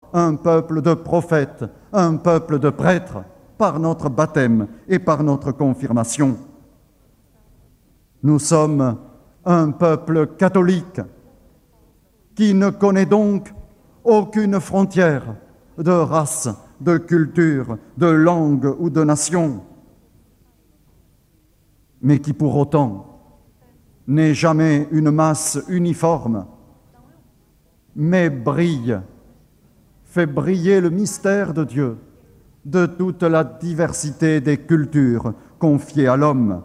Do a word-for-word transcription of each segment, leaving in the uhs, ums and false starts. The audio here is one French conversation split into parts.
un peuple de prophètes, un peuple de prêtres, par notre baptême et par notre confirmation. Nous sommes un peuple catholique qui ne connaît donc aucune frontière de race, de culture, de langue ou de nation, mais qui pour autant n'est jamais une masse uniforme, mais brille, fait briller le mystère de Dieu, de toute la diversité des cultures confiées à l'homme.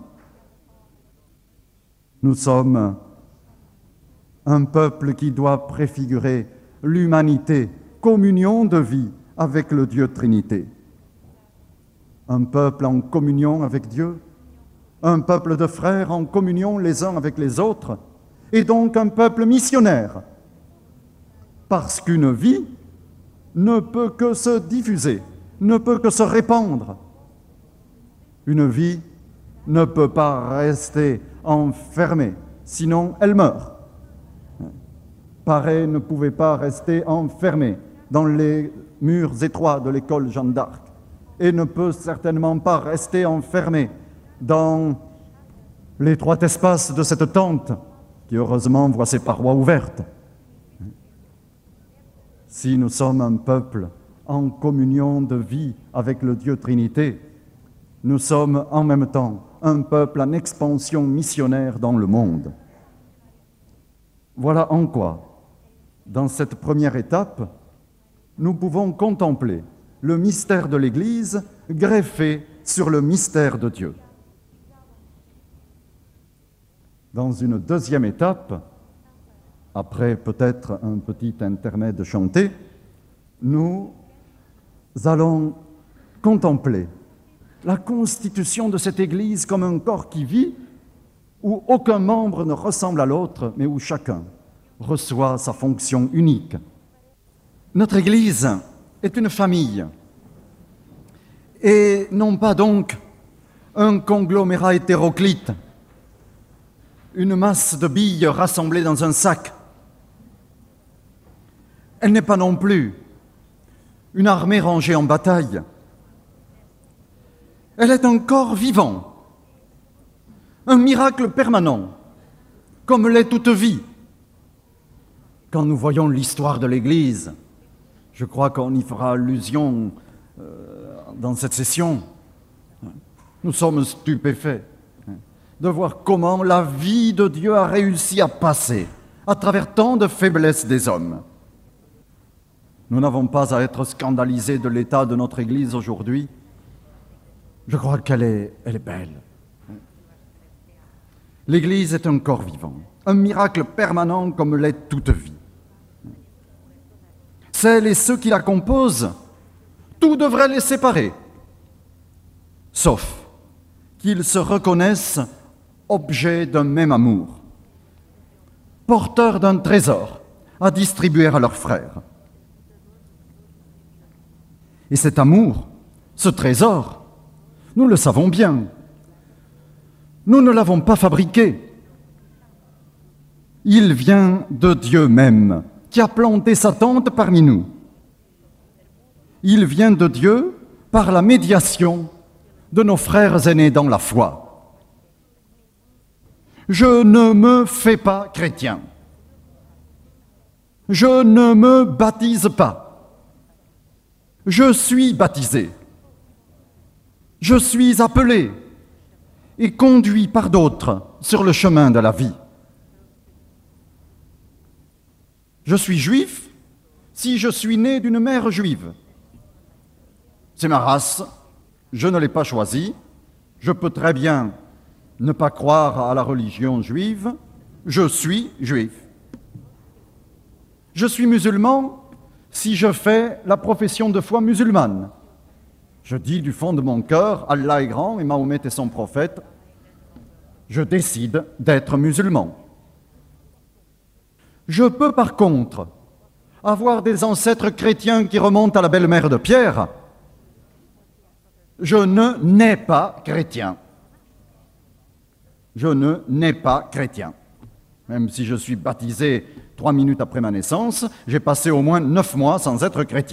Nous sommes un peuple qui doit préfigurer l'humanité, communion de vie avec le Dieu Trinité. Un peuple en communion avec Dieu, un peuple de frères en communion les uns avec les autres, et donc un peuple missionnaire, parce qu'une vie ne peut que se diffuser, ne peut que se répandre. Une vie ne peut pas rester enfermée, sinon elle meurt. Pareil ne pouvait pas rester enfermé dans les murs étroits de l'école Jeanne d'Arc et ne peut certainement pas rester enfermé dans l'étroit espace de cette tente qui heureusement voit ses parois ouvertes. Si nous sommes un peuple en communion de vie avec le Dieu Trinité, nous sommes en même temps un peuple en expansion missionnaire dans le monde. Voilà en quoi, dans cette première étape, nous pouvons contempler le mystère de l'Église greffé sur le mystère de Dieu. Dans une deuxième étape, après peut-être un petit intermède chanté, nous allons contempler la constitution de cette Église comme un corps qui vit, où aucun membre ne ressemble à l'autre, mais où chacun reçoit sa fonction unique. Notre Église est une famille, et non pas donc un conglomérat hétéroclite, une masse de billes rassemblées dans un sac. Elle n'est pas non plus une armée rangée en bataille. Elle est un corps vivant, un miracle permanent, comme l'est toute vie. Quand nous voyons l'histoire de l'Église, je crois qu'on y fera allusion euh, dans cette session, nous sommes stupéfaits de voir comment la vie de Dieu a réussi à passer à travers tant de faiblesses des hommes. Nous n'avons pas à être scandalisés de l'état de notre Église aujourd'hui. Je crois qu'elle est, elle est belle. L'Église est un corps vivant, un miracle permanent comme l'est toute vie. Celles et ceux qui la composent, tout devrait les séparer, sauf qu'ils se reconnaissent objets d'un même amour, porteurs d'un trésor à distribuer à leurs frères. Et cet amour, ce trésor, nous le savons bien. Nous ne l'avons pas fabriqué. Il vient de Dieu même, qui a planté sa tente parmi nous. Il vient de Dieu par la médiation de nos frères aînés dans la foi. Je ne me fais pas chrétien. Je ne me baptise pas. Je suis baptisé. Je suis appelé et conduit par d'autres sur le chemin de la vie. Je suis juif si je suis né d'une mère juive. C'est ma race, je ne l'ai pas choisie, je peux très bien ne pas croire à la religion juive, je suis juif. Je suis musulman si je fais la profession de foi musulmane. Je dis du fond de mon cœur, Allah est grand et Mahomet est son prophète, je décide d'être musulman. Je peux par contre avoir des ancêtres chrétiens qui remontent à la belle-mère de Pierre. Je ne nais pas chrétien. Je ne nais pas chrétien. Même si je suis baptisé trois minutes après ma naissance, j'ai passé au moins neuf mois sans être chrétien.